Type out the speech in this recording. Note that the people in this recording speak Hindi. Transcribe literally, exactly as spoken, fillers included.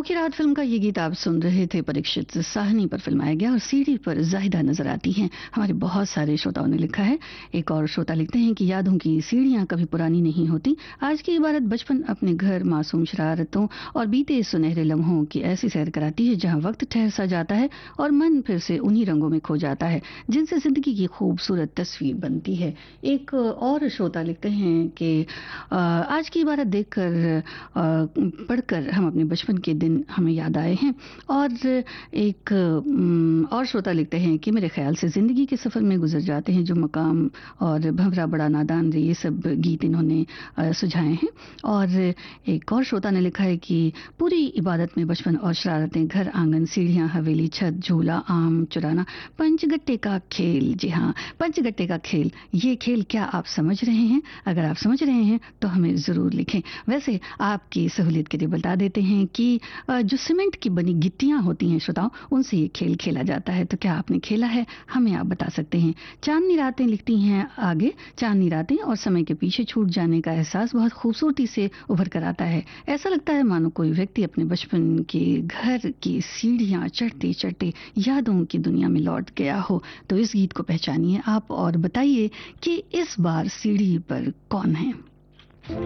की रात फिल्म का ये गीत आप सुन रहे थे। परीक्षित साहनी पर फिल्माया गया और सीडी पर जाहिदा नजर आती हैं। हमारे बहुत सारे श्रोताओं ने लिखा है। एक और श्रोता लिखते हैं कि यादों की सीढ़ियां कभी पुरानी नहीं होती। आज की इबारत बचपन अपने घर, मासूम शरारतों और बीते सुनहरे लम्हों की ऐसी सैर कराती है जहां वक्त ठहर सा जाता है और मन फिर से उन्हीं रंगों में खो जाता है जिनसे जिंदगी की खूबसूरत तस्वीर बनती है। एक और श्रोता लिखते हैं कि आज की इबारत देखकर पढ़कर हम अपने बचपन के दिन हमें याद आए हैं। और एक और श्रोता लिखते हैं कि मेरे ख्याल से जिंदगी के सफर में गुजर जाते हैं जो मकाम और भंवरा बड़ा नादान रे, ये सब गीत इन्होंने सुझाए हैं। और एक और श्रोता ने लिखा है कि पूरी इबादत में बचपन और शरारतें, घर आंगन, सीढ़ियां, हवेली, छत, झूला, आम चुराना, पंचगट्टे का खेल। जी हाँ, पंचगट्टे का खेल, ये खेल क्या आप समझ रहे हैं? अगर आप समझ रहे हैं तो हमें जरूर लिखें। वैसे आपकी सहूलियत के लिए बता देते हैं कि जो सीमेंट की बनी गिट्टियां होती हैं श्रोताओं, उनसे ये खेल खेला जाता है। तो क्या आपने खेला है? हमें आप बता सकते हैं। चांदनी रातें लिखती हैं आगे, चांदनी रातें और समय के पीछे छूट जाने का एहसास बहुत खूबसूरती से उभर कर आता है। ऐसा लगता है मानो कोई व्यक्ति अपने बचपन के घर की सीढ़ियां चढ़ते चढ़ते यादों की दुनिया में लौट गया हो। तो इस गीत को पहचानिए आप और बताइए कि इस बार सीढ़ी पर कौन है।